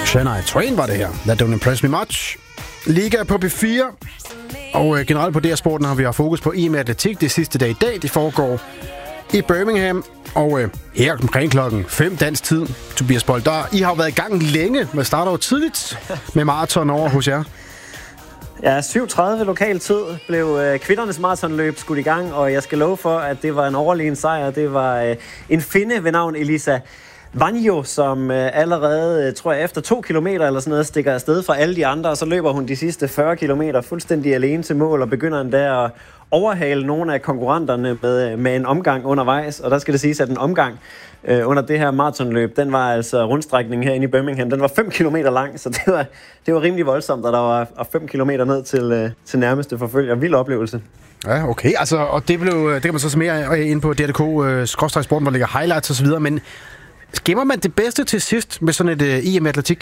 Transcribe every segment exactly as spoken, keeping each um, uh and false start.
Shania Twain var det her. That don't impress me much. Liga på B fire. Og øh, generelt på D R Sporten har vi haft fokus på I M Atletik det sidste dag i dag. Det foregår i Birmingham. Og øh, her omkring klokken fem dansk tid, Tobias Bold, der I har jo været i gang længe. Man starter jo tidligt med maraton over hos jer. Ja, syv tredive lokal tid blev øh, kvindernes maratonløb skudt i gang, og jeg skal love for, at det var en overlegen sejr. Det var øh, en finde ved navn Elisa Vanjo, som øh, allerede, tror jeg, efter to kilometer eller sådan noget, stikker afsted fra alle de andre, og så løber hun de sidste fyrre kilometer fuldstændig alene til mål, og begynder endda at overhale nogle af konkurrenterne med, med en omgang undervejs. Og der skal det siges, at en omgang øh, under det her maratonløb, den var altså rundstrækningen herinde i Birmingham, den var fem kilometer lang, så det var, det var rimelig voldsomt, og der var fem kilometer ned til, øh, til nærmeste forfølger. Vild oplevelse. Ja, okay. Altså, og det, blev, det kan man så se mere ind på D R punktum D K, Sporten, hvor der ligger highlights og så videre, men gemmer man det bedste til sidst med sådan et uh, I M Atletik?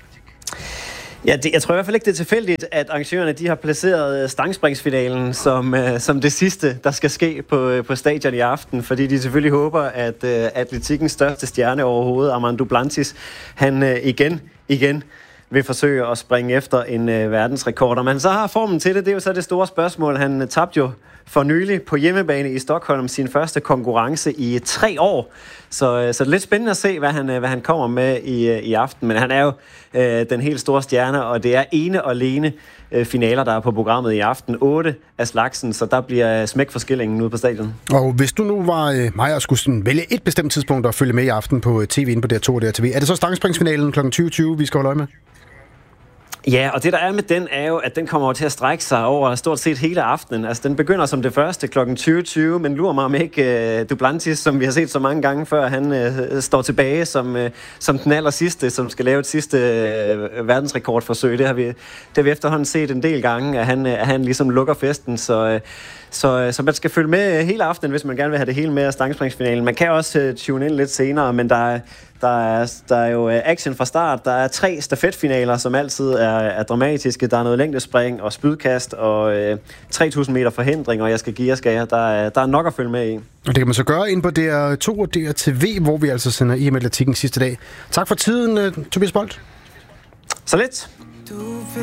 Ja, det, jeg tror i hvert fald ikke, det er tilfældigt, at arrangørerne de har placeret stangspringsfinalen som, uh, som det sidste, der skal ske på, uh, på stadion i aften, fordi de selvfølgelig håber, at uh, atletikkens største stjerne overhovedet, Armand Duplantis, han uh, igen, igen vil forsøge at springe efter en uh, verdensrekord. Om han så har formen til det, det er jo så det store spørgsmål. Han uh, tabte jo for nylig på hjemmebane i Stockholm sin første konkurrence i tre år. Så, så det er lidt spændende at se, hvad han, hvad han kommer med i, i aften. Men han er jo øh, den helt store stjerne, og det er ene og alene øh, finaler, der er på programmet i aften. Otte af slagsen, så der bliver smæk for skillingen ude på stadion. Og hvis du nu var øh, mig og skulle sådan vælge et bestemt tidspunkt at følge med i aften på T V inde på D R to og D R T V, er det så stangspringsfinalen klokken tyve tyve, vi skal holde øje med? Ja, og det der er med den, er jo, at den kommer til at strække sig over stort set hele aftenen. Altså, den begynder som det første klokken tyve tyve, men lurer mig om ikke uh, Duplantis, som vi har set så mange gange før, han uh, står tilbage som, uh, som den aller sidste, som skal lave et sidste uh, verdensrekordforsøg. Det har, vi, det har vi efterhånden set en del gange, at han, uh, at han ligesom lukker festen, så... Uh, Så, så man skal følge med hele aftenen, hvis man gerne vil have det hele med af stangspringsfinalen. Man kan også uh, tune ind lidt senere, men der er, der er, der er jo action fra start. Der er tre stafetfinaler, som altid er, er dramatiske. Der er noget længdespring og spydkast og uh, tre tusind meter forhindring, og jeg skal give jer skal jeg. Der er, der er nok at følge med i. Og det kan man så gøre ind på D R to og D R T V, hvor vi altså sender I M Atletikken sidste dag. Tak for tiden, uh, Tobias Bold. Så lidt.